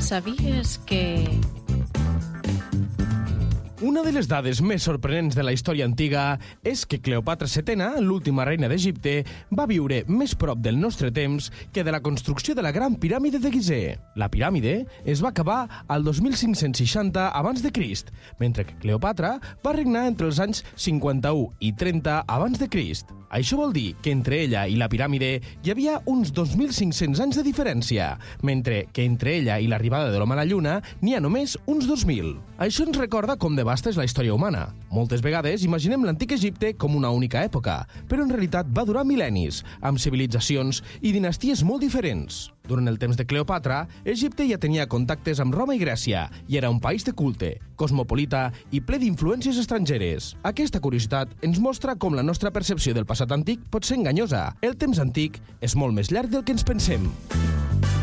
Sabies que... Una de les dades més sorprenents de la història antiga és que Cleopatra VII, l'última reina d'Egipte, va viure més prop del nostre temps que de la construcció de la Gran Piràmide de Gizeh. La piràmide es va acabar al 2560 abans de Crist, mentre que Cleopatra va regnar entre els anys 51 i 30 abans de Crist. Això vol dir que entre ella i la piràmide hi havia uns 2.500 anys de diferència, mentre que entre ella i l'arribada de l'home a la Lluna n'hi ha només uns 2.000. Això ens recorda com de vasta és la història humana. Moltes vegades imaginem l'antic Egipte com una única època, però en realitat va durar mil·lennis, amb civilitzacions i dinasties molt diferents. Durant el temps de Cleopatra, Egipte ja tenia contactes amb Roma i Grècia i era un país de culte, cosmopolita i ple d'influències estrangeres. Aquesta curiositat ens mostra com la nostra percepció del passat antic pot ser enganyosa. El temps antic és molt més llarg del que ens pensem.